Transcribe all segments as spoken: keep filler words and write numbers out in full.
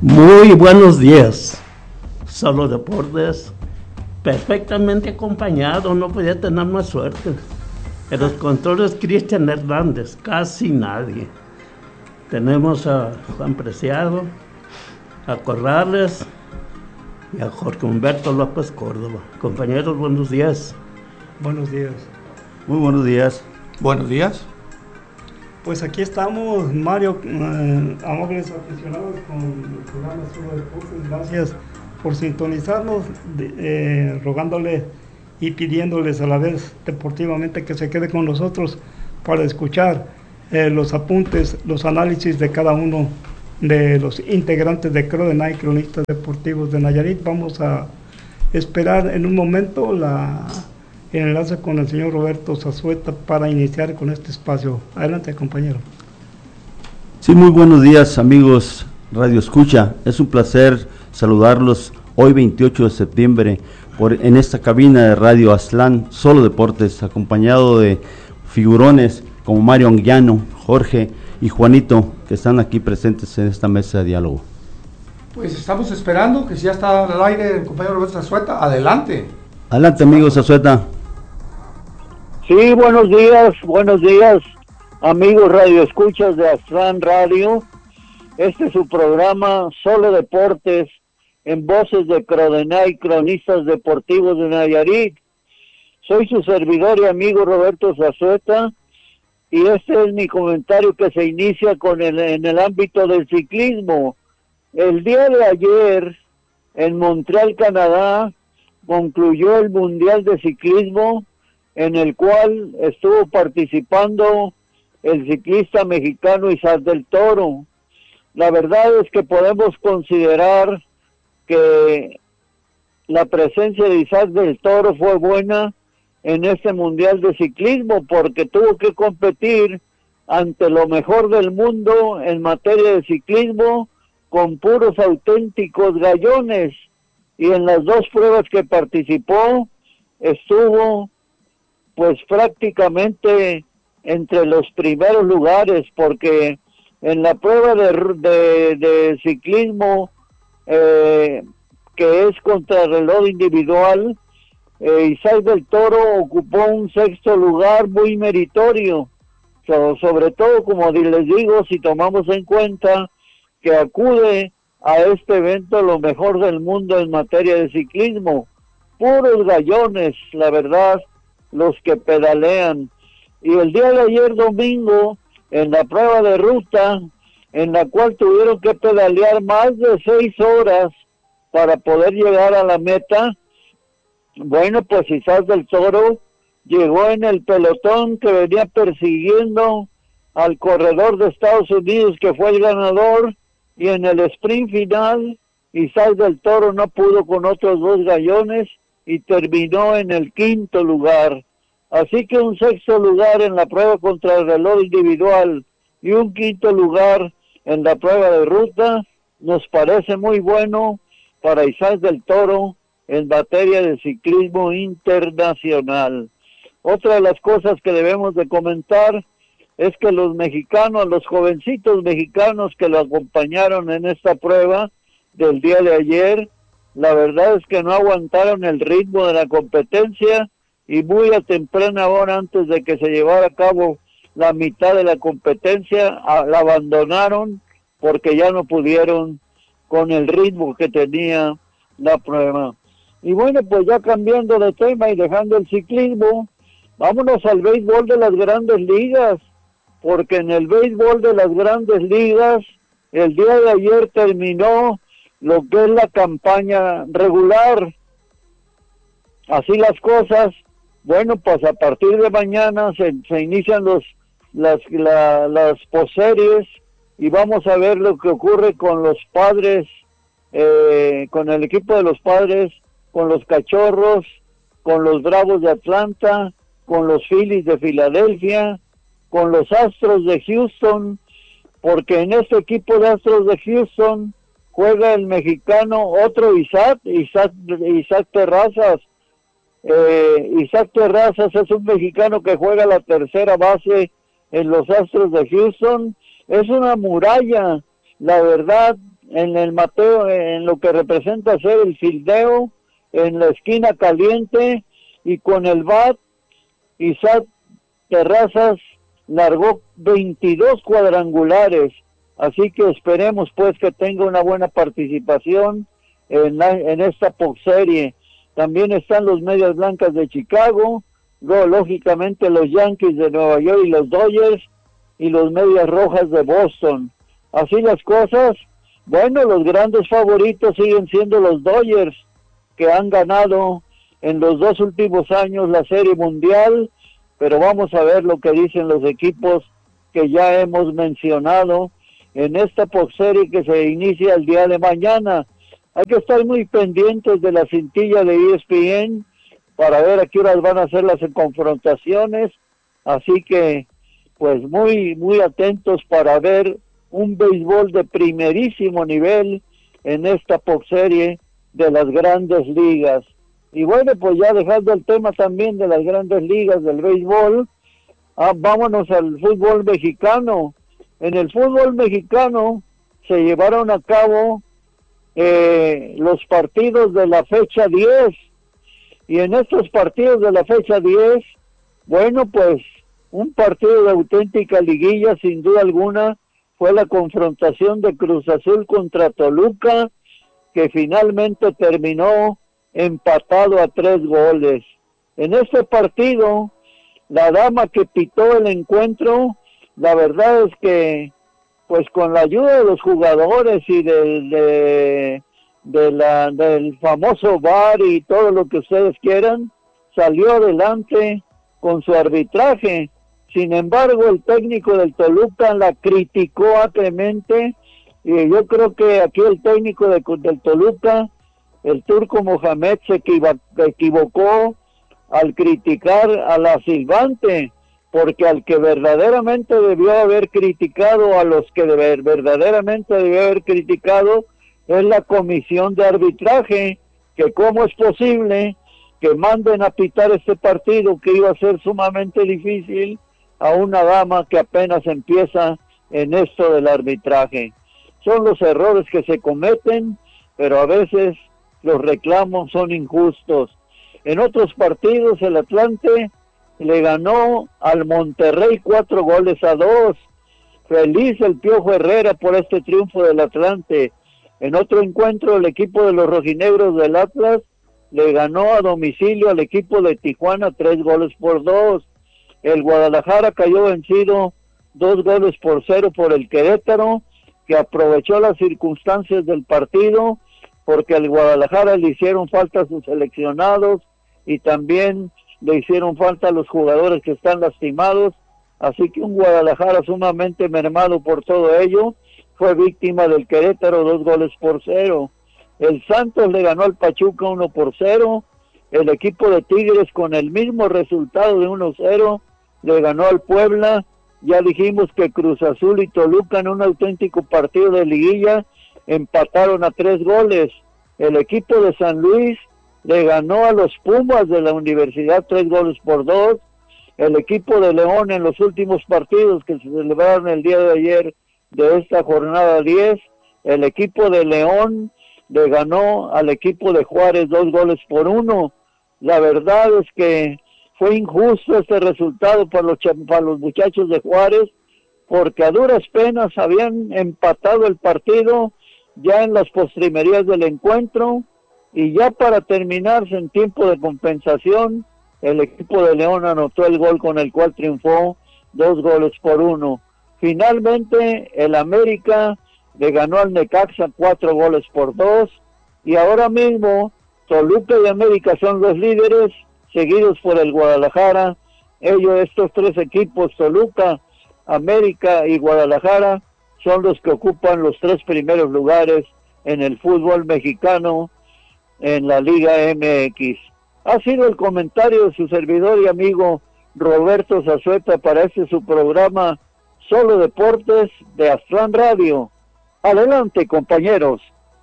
Muy buenos días. Solo Deportes, perfectamente acompañado, no podía tener más suerte. En los controles, Cristian Hernández, casi nadie. Tenemos a Juan Preciado, a Corrales y a Jorge Humberto López Córdoba. Compañeros, buenos días. Buenos días. Muy buenos días. Buenos días. Pues aquí estamos, Mario, eh, amables aficionados con el programa Solo Deportes. Gracias por sintonizarnos, de, eh, rogándole y pidiéndoles a la vez deportivamente que se quede con nosotros para escuchar eh, los apuntes, los análisis de cada uno de los integrantes de CRODENAI, Cronistas Deportivos de Nayarit. Vamos a esperar en un momento la... el enlace con el señor Roberto Zazueta para iniciar con este espacio. Adelante, compañero. Sí, muy buenos días, amigos Radio Escucha. Es un placer saludarlos hoy veintiocho de septiembre por, en esta cabina de Radio Aztlán, Solo Deportes, acompañado de figurones como Mario Anguiano, Jorge y Juanito, que están aquí presentes en esta mesa de diálogo. Pues estamos esperando que si ya está al aire el compañero Roberto Zazueta, adelante. Adelante, amigos Zazueta. Sí, buenos días, buenos días, amigos radioescuchas de Aztlán Radio. Este es su programa Solo Deportes, en voces de CRODENAI, Cronistas Deportivos de Nayarit. Soy su servidor y amigo Roberto Zazueta, y este es mi comentario que se inicia con el, en el ámbito del ciclismo. El día de ayer, en Montreal, Canadá, concluyó el Mundial de Ciclismo, en el cual estuvo participando el ciclista mexicano Isaac del Toro. La verdad es que podemos considerar que la presencia de Isaac del Toro fue buena en este Mundial de Ciclismo, porque tuvo que competir ante lo mejor del mundo en materia de ciclismo, con puros auténticos gallones, y en las dos pruebas que participó estuvo pues prácticamente entre los primeros lugares, porque en la prueba de, de, de ciclismo eh, que es contrarreloj individual, eh, Isaac del Toro ocupó un sexto lugar muy meritorio, so, sobre todo, como les digo, si tomamos en cuenta que acude a este evento lo mejor del mundo en materia de ciclismo, puros gallones, la verdad, los que pedalean. Y el día de ayer domingo, en la prueba de ruta, en la cual tuvieron que pedalear más de seis horas para poder llegar a la meta, bueno, pues Isaac del Toro llegó en el pelotón que venía persiguiendo al corredor de Estados Unidos, que fue el ganador, y en el sprint final, Isaac del Toro no pudo con otros dos gallones, y terminó en el quinto lugar. Así que un sexto lugar en la prueba contra el reloj individual y un quinto lugar en la prueba de ruta nos parece muy bueno para Isaac del Toro en materia de ciclismo internacional. Otra de las cosas que debemos de comentar es que los mexicanos, los jovencitos mexicanos que lo acompañaron en esta prueba del día de ayer, la verdad es que no aguantaron el ritmo de la competencia, y muy a temprana hora, antes de que se llevara a cabo la mitad de la competencia, a, la abandonaron porque ya no pudieron con el ritmo que tenía la prueba. Y bueno, pues ya cambiando de tema y dejando el ciclismo, vámonos al béisbol de las grandes ligas, porque en el béisbol de las grandes ligas, el día de ayer terminó lo que es la campaña regular. Así las cosas, bueno, pues a partir de mañana se, se inician los las la, las posseries, y vamos a ver lo que ocurre con los Padres, eh, con el equipo de los Padres, con los Cachorros, con los Bravos de Atlanta, con los Phillies de Filadelfia, con los Astros de Houston, porque en este equipo de Astros de Houston juega el mexicano, otro Isaac, Isaac, Isaac Terrazas. Eh, Isaac Terrazas es un mexicano que juega la tercera base en los Astros de Houston. Es una muralla, la verdad, en el Mateo, en lo que representa ser el fildeo, en la esquina caliente, y con el bat, Isaac Terrazas largó veintidós cuadrangulares, así que esperemos pues que tenga una buena participación en, la, en esta postserie. También están los Medias Blancas de Chicago, luego lógicamente los Yankees de Nueva York y los Dodgers, y los Medias Rojas de Boston. Así las cosas, bueno, los grandes favoritos siguen siendo los Dodgers, que han ganado en los dos últimos años la Serie Mundial, pero vamos a ver lo que dicen los equipos que ya hemos mencionado en esta postserie que se inicia el día de mañana. Hay que estar muy pendientes de la cintilla de E S P N para ver a qué horas van a ser las confrontaciones, así que pues muy muy atentos para ver un béisbol de primerísimo nivel en esta postserie de las grandes ligas. Y bueno, pues ya dejando el tema también de las grandes ligas del béisbol, ah, vámonos al fútbol mexicano. En el fútbol mexicano se llevaron a cabo eh, los partidos de la fecha diez, y en estos partidos de la fecha diez, bueno, pues un partido de auténtica liguilla sin duda alguna fue la confrontación de Cruz Azul contra Toluca, que finalmente terminó empatado a tres goles. En este partido, la dama que pitó el encuentro, la verdad es que, pues con la ayuda de los jugadores y del, de, de la, del famoso V A R y todo lo que ustedes quieran, salió adelante con su arbitraje. Sin embargo, el técnico del Toluca la criticó acremente, y yo creo que aquí el técnico de, del Toluca, el turco Mohamed, se equivocó al criticar a la silbante, porque al que verdaderamente debió haber criticado, a los que de, verdaderamente debió haber criticado, es la comisión de arbitraje, que cómo es posible que manden a pitar este partido que iba a ser sumamente difícil a una dama que apenas empieza en esto del arbitraje. Son los errores que se cometen, pero a veces los reclamos son injustos. En otros partidos el Atlante le ganó al Monterrey cuatro goles a dos. Feliz el Piojo Herrera por este triunfo del Atlante. En otro encuentro el equipo de los rojinegros del Atlas le ganó a domicilio al equipo de Tijuana tres goles por dos. El Guadalajara cayó vencido dos goles por cero por el Querétaro, que aprovechó las circunstancias del partido, porque al Guadalajara le hicieron falta a sus seleccionados y también le hicieron falta a los jugadores que están lastimados, así que un Guadalajara sumamente mermado por todo ello fue víctima del Querétaro dos goles por cero. El Santos le ganó al Pachuca uno por cero, el equipo de Tigres con el mismo resultado de uno cero le ganó al Puebla. Ya dijimos que Cruz Azul y Toluca en un auténtico partido de liguilla empataron a tres goles. El equipo de San Luis le ganó a los Pumas de la Universidad tres goles por dos. El equipo de León en los últimos partidos que se celebraron el día de ayer de esta jornada diez, el equipo de León le ganó al equipo de Juárez dos goles por uno. La verdad es que fue injusto este resultado para los, para los muchachos de Juárez, porque a duras penas habían empatado el partido ya en las postrimerías del encuentro, y ya para terminarse en tiempo de compensación, el equipo de León anotó el gol con el cual triunfó dos goles por uno. Finalmente el América le ganó al Necaxa cuatro goles por dos, y ahora mismo Toluca y América son los líderes, seguidos por el Guadalajara. Ellos, estos tres equipos, Toluca, América y Guadalajara, son los que ocupan los tres primeros lugares en el fútbol mexicano en la Liga M X. Ha sido el comentario de su servidor y amigo Roberto Zazueta para este su programa Solo Deportes de Aztlán Radio. Adelante, compañeros.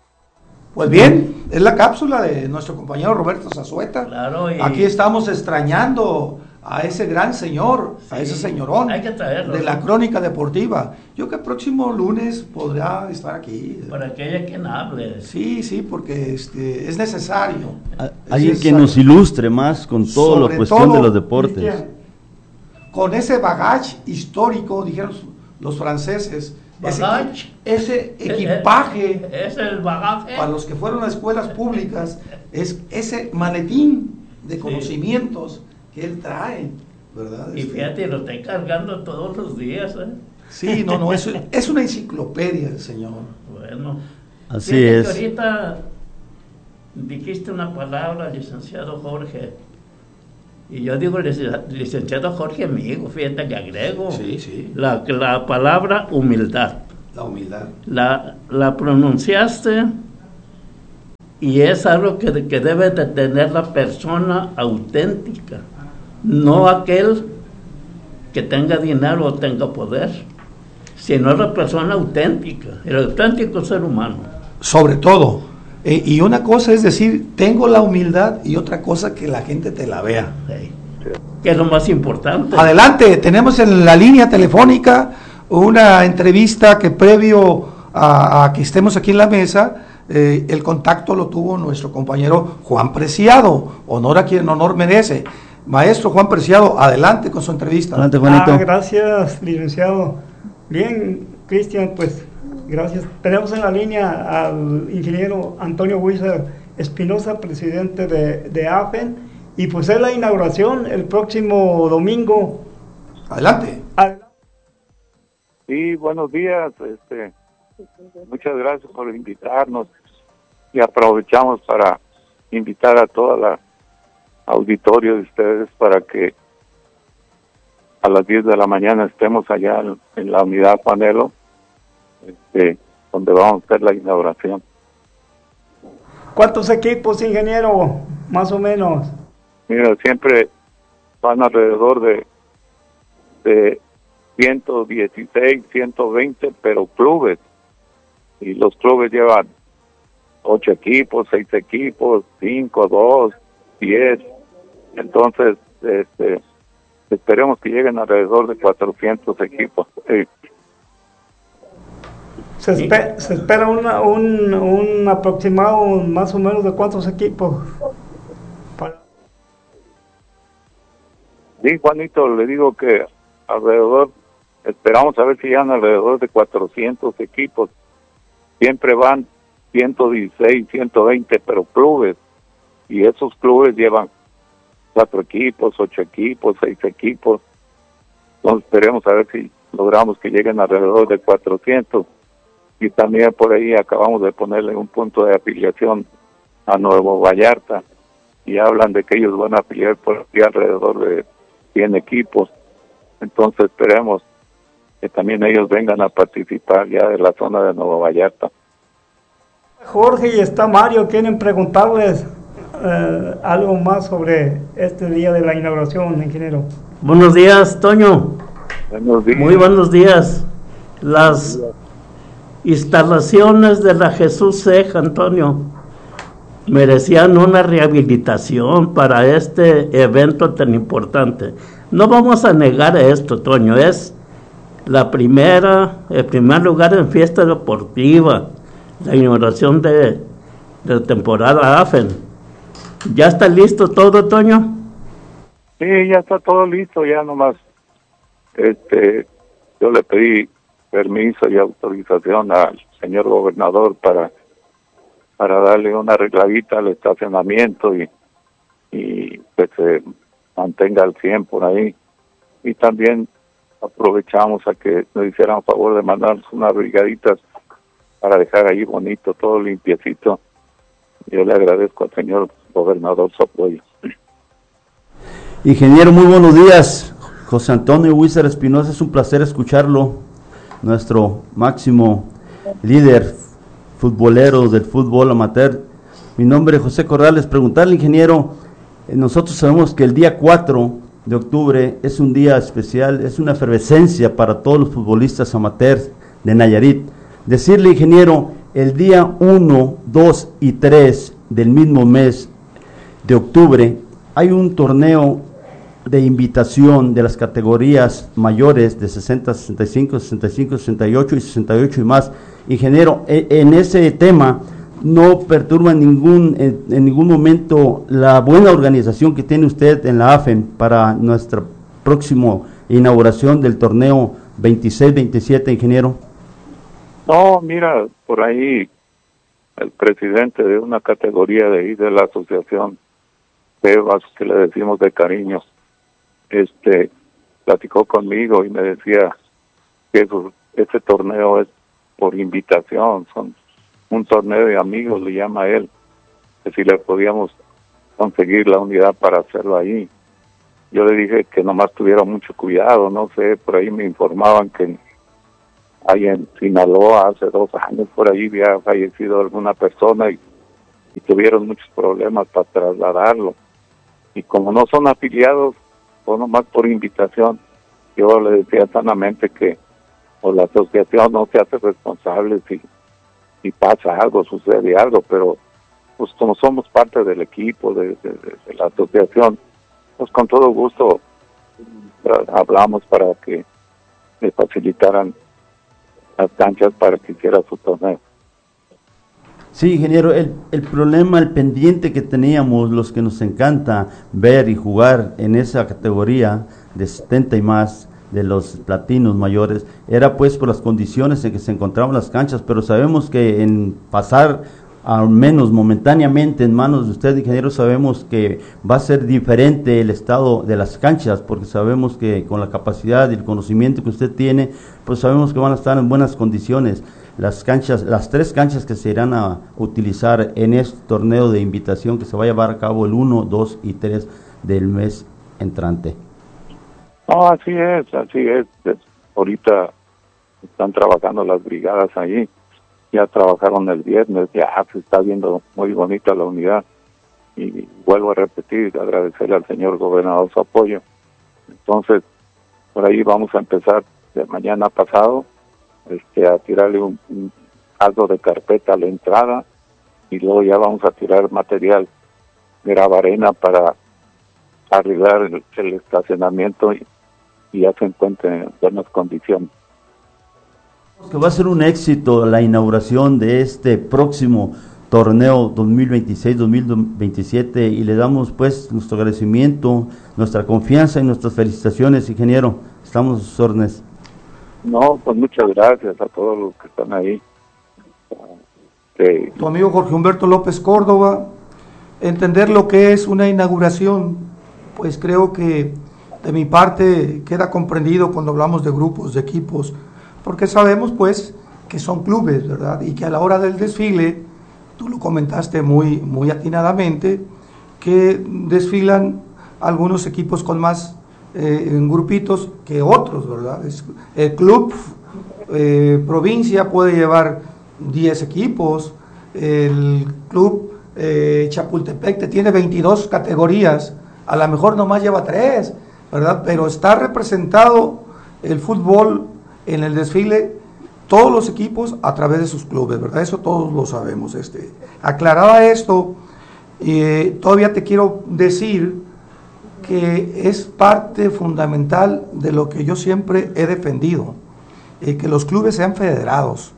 Pues bien, es la cápsula de nuestro compañero Roberto Zazueta. Claro, y... Aquí estamos extrañando a ese gran señor, sí, a ese señorón hay que traerlo, de ¿no? la crónica deportiva. Yo creo que el próximo lunes podrá estar aquí. Para que haya quien hable. Sí, sí, porque este, es necesario. Alguien que nos ilustre más con toda la cuestión todo, de los deportes. Cristian, con ese bagaje histórico, dijeron los franceses, ese, ese equipaje, es el bagaje. Para los que fueron a escuelas públicas, es ese maletín de conocimientos sí. que él trae, ¿verdad? Y fíjate, lo está cargando todos los días, ¿eh? Sí, no, no, es, es una enciclopedia el señor. Bueno, así fíjate es. Que ahorita dijiste una palabra, licenciado Jorge, y yo digo licenciado Jorge amigo, fíjate que agrego sí, sí. La, la palabra humildad. La humildad. La, la pronunciaste y es algo que, que debe de tener la persona auténtica, no aquel que tenga dinero o tenga poder, sino la persona auténtica, el auténtico ser humano. Sobre todo. Eh, y una cosa es decir, tengo la humildad, y otra cosa que la gente te la vea. Sí. Que es lo más importante. Adelante, tenemos en la línea telefónica una entrevista que previo a, a que estemos aquí en la mesa, eh, el contacto lo tuvo nuestro compañero Juan Preciado, honor a quien honor merece. Maestro Juan Preciado, adelante con su entrevista. Adelante, Juanito. Ah, gracias, licenciado. Bien, Cristian, pues gracias. Tenemos en la línea al ingeniero Antonio Huizar Espinosa, presidente de, de A F E N, y pues es la inauguración el próximo domingo. Adelante. Adelante. Sí, buenos días. Este, muchas gracias por invitarnos y aprovechamos para invitar a toda la auditorio de ustedes para que a las diez de la mañana estemos allá en, en la unidad Panelo, este, donde vamos a hacer la inauguración. ¿Cuántos equipos, ingeniero, más o menos? Mira, siempre van alrededor de, de ciento dieciséis, ciento veinte, pero clubes, y los clubes llevan ocho equipos, seis equipos, cinco, dos, diez, entonces este, esperemos que lleguen alrededor de cuatrocientos equipos. Sí. Se, espe se espera una, un, un aproximado más o menos de cuántos equipos. Para... Sí, Juanito, le digo que alrededor, esperamos a ver si llegan alrededor de cuatrocientos equipos. Siempre van ciento dieciséis, ciento veinte, pero clubes, y esos clubes llevan cuatro equipos, ocho equipos, seis equipos. Entonces esperemos a ver si logramos que lleguen alrededor de cuatrocientos. Y también por ahí acabamos de ponerle un punto de afiliación a Nuevo Vallarta, y hablan de que ellos van a afiliar por aquí alrededor de cien equipos. Entonces esperemos que también ellos vengan a participar ya de la zona de Nuevo Vallarta. Jorge y está Mario, quieren preguntarles eh, algo más sobre este día de la inauguración, ingeniero. Buenos días, Toño. Buenos días. Muy buenos días. Las instalaciones de la Jesús Ceja, Antonio, merecían una rehabilitación para este evento tan importante. No vamos a negar esto, Toño, es la primera, el primer lugar en fiesta deportiva, la inauguración de, de la temporada A F E N. ¿Ya está listo todo, Toño? Sí, ya está todo listo, ya nomás, este, yo le pedí permiso y autorización al señor gobernador para para darle una arregladita al estacionamiento y y pues se mantenga al cien por ahí, y también aprovechamos a que nos hicieran favor de mandarnos unas brigaditas para dejar ahí bonito, todo limpiecito. Yo le agradezco al señor gobernador su apoyo. Ingeniero, muy buenos días. José Antonio Huizar Espinosa, es un placer escucharlo, nuestro máximo líder futbolero del fútbol amateur. Mi nombre es José Corrales. Preguntarle, ingeniero, eh, nosotros sabemos que el día cuatro de octubre es un día especial, es una efervescencia para todos los futbolistas amateurs de Nayarit. Decirle, ingeniero, el día uno, dos y tres del mismo mes de octubre hay un torneo de invitación de las categorías mayores de sesenta, sesenta y cinco, sesenta y cinco, sesenta y ocho y sesenta y ocho y más. Ingeniero, en ese tema no perturba en ningún, en, en ningún momento la buena organización que tiene usted en la A F E M para nuestra próxima inauguración del torneo veintiséis veintisiete, ingeniero. No, mira, por ahí el presidente de una categoría de ahí de la asociación Bebas, que le decimos de cariño, este platicó conmigo y me decía que eso, ese torneo es por invitación, son un torneo de amigos, le llama él, que si le podíamos conseguir la unidad para hacerlo ahí. Yo le dije que nomás tuviera mucho cuidado, no sé, por ahí me informaban que ahí en Sinaloa hace dos años por ahí había fallecido alguna persona y, y tuvieron muchos problemas para trasladarlo. Y como no son afiliados, o nomás por invitación, yo le decía sanamente que o la asociación no se hace responsable si, si pasa algo, sucede algo, pero pues como somos parte del equipo, de, de, de, de la asociación, pues con todo gusto hablamos para que le facilitaran las canchas para que hiciera su torneo. Sí, ingeniero, el, el problema, el pendiente que teníamos, los que nos encanta ver y jugar en esa categoría de setenta y más, de los platinos mayores, era pues por las condiciones en que se encontraban las canchas, pero sabemos que en pasar, al menos momentáneamente, en manos de usted, ingeniero, sabemos que va a ser diferente el estado de las canchas, porque sabemos que con la capacidad y el conocimiento que usted tiene, pues sabemos que van a estar en buenas condiciones las canchas, las tres canchas que se irán a utilizar en este torneo de invitación que se va a llevar a cabo el uno, dos y tres del mes entrante. No, así es, así es. es ahorita están trabajando las brigadas ahí, ya trabajaron el viernes, ya se está viendo muy bonita la unidad, y vuelvo a repetir, agradecerle al señor gobernador su apoyo. Entonces, por ahí vamos a empezar de mañana pasado, este, a tirarle un, un algo de carpeta a la entrada, y luego ya vamos a tirar material de gravarena para arreglar el, el estacionamiento y, y ya se encuentre en buenas condiciones. Que va a ser un éxito la inauguración de este próximo torneo dos mil veintiséis dos mil veintisiete, y le damos pues nuestro agradecimiento, nuestra confianza y nuestras felicitaciones, ingeniero. Estamos a sus órdenes. No, pues muchas gracias a todos los que están ahí. Tu amigo Jorge Humberto López Córdoba, entender lo que es una inauguración, pues creo que de mi parte queda comprendido cuando hablamos de grupos, de equipos, porque sabemos pues que son clubes, ¿verdad? Y que a la hora del desfile, tú lo comentaste muy, muy atinadamente, que desfilan algunos equipos con más eh, en grupitos que otros, ¿verdad? Es, el club eh, provincia puede llevar diez equipos, el club eh, Chapultepec te tiene veintidós categorías, a lo mejor nomás lleva tres, ¿verdad? Pero está representado el fútbol en el desfile, todos los equipos a través de sus clubes, ¿verdad? Eso todos lo sabemos. Este, aclarada esto, eh, todavía te quiero decir que es parte fundamental de lo que yo siempre he defendido, eh, que los clubes sean federados,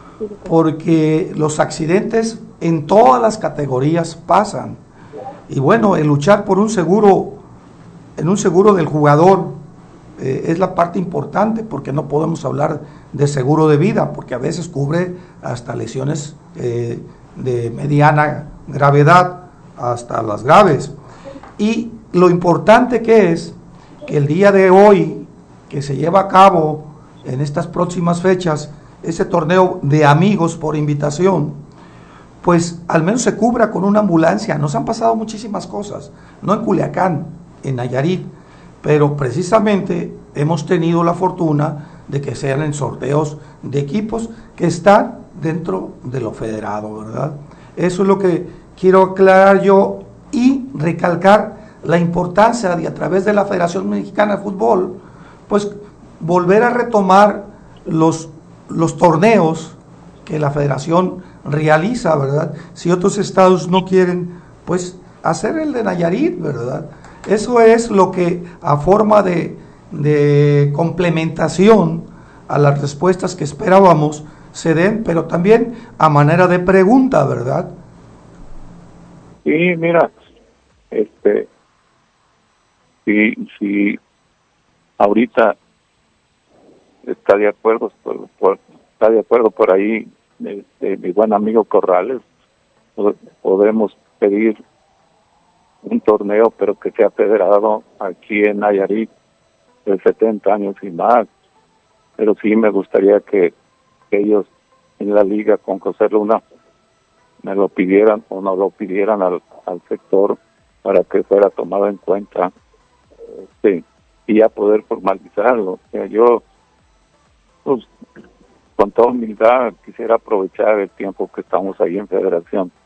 porque los accidentes en todas las categorías pasan, y bueno, el luchar por un seguro, en un seguro del jugador, eh, es la parte importante, porque no podemos hablar de seguro de vida, porque a veces cubre hasta lesiones eh, de mediana gravedad hasta las graves. Y lo importante que es que el día de hoy, que se lleva a cabo en estas próximas fechas, ese torneo de amigos por invitación, pues al menos se cubra con una ambulancia. Nos han pasado muchísimas cosas, no en Culiacán, en Nayarit, pero precisamente hemos tenido la fortuna de que sean en sorteos de equipos que están dentro de lo federado, ¿verdad? Eso es lo que quiero aclarar yo y recalcar la importancia de, a través de la Federación Mexicana de Fútbol, pues volver a retomar los, los torneos que la Federación realiza, ¿verdad? Si otros estados no quieren, pues hacer el de Nayarit, ¿verdad? Eso es lo que a forma de, de complementación a las respuestas que esperábamos se den, pero también a manera de pregunta, ¿verdad? Sí, mira, este, si, si ahorita está de acuerdo, por, por, está de acuerdo por ahí este, mi buen amigo Corrales, podemos pedir un torneo, pero que sea federado aquí en Nayarit de setenta años y más. Pero sí me gustaría que, que ellos en la liga con José Luna me lo pidieran o no lo pidieran al, al sector para que fuera tomado en cuenta, este, y ya poder formalizarlo. O sea, yo, pues, con toda humildad quisiera aprovechar el tiempo que estamos ahí en Federación